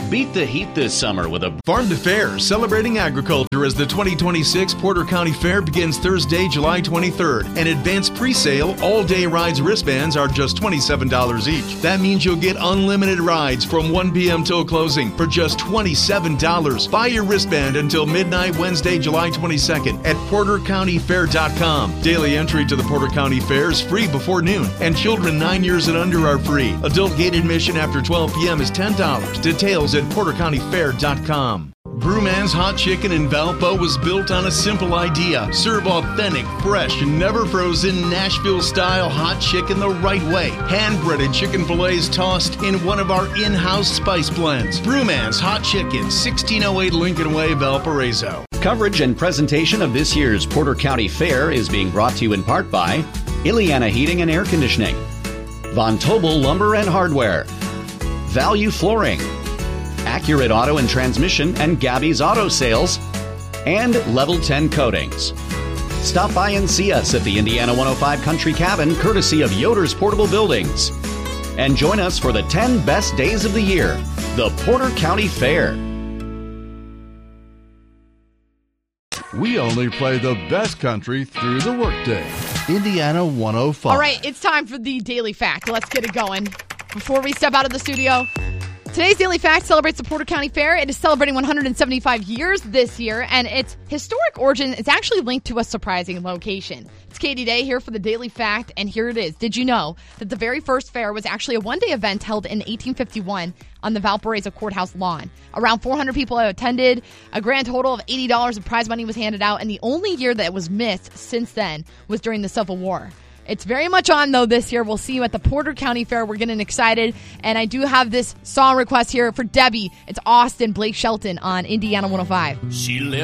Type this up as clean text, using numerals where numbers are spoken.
Beat the heat this summer with a Farm to Fair, celebrating agriculture as the 2026 Porter County Fair begins Thursday, July 23rd. An advanced pre-sale, all-day rides wristbands are just $27 each. That means you'll get unlimited rides from 1 p.m. till closing for just $27. Buy your wristband until midnight Wednesday, July 22nd at PorterCountyFair.com. Daily entry to the Porter County Fair is free before noon, and children 9 years and under are free. Adult gate admission after 12 p.m. is $10. Details at PorterCountyFair.com. Brewman's Hot Chicken in Valpo was built on a simple idea. Serve authentic, fresh, never frozen, Nashville-style hot chicken the right way. Hand-breaded chicken fillets tossed in one of our in-house spice blends. Brewman's Hot Chicken, 1608 Lincoln Way, Valparaiso. Coverage and presentation of this year's Porter County Fair is being brought to you in part by Ileana Heating and Air Conditioning, Von Tobel Lumber and Hardware, Value Flooring, Accurate Auto and Transmission and Gabby's Auto Sales, and Level 10 Coatings. Stop by and see us at the Indiana 105 Country Cabin, courtesy of Yoder's Portable Buildings. And join us for the 10 best days of the year, the Porter County Fair. We only play the best country through the workday. Indiana 105. All right, it's time for the Daily Fact. Let's get it going. Before we step out of the studio, today's Daily Fact celebrates the Porter County Fair. It is celebrating 175 years this year, and its historic origin is actually linked to a surprising location. It's Katie Day here for the Daily Fact, and here it is. Did you know that the very first fair was actually a one-day event held in 1851 on the Valparaiso Courthouse lawn? Around 400 people attended. A grand total of $80 of prize money was handed out, and the only year that it was missed since then was during the Civil War. It's very much on, though, this year. We'll see you at the Porter County Fair. We're getting excited. And I do have this song request here for Debbie. It's Austin, Blake Shelton on Indiana 105. She left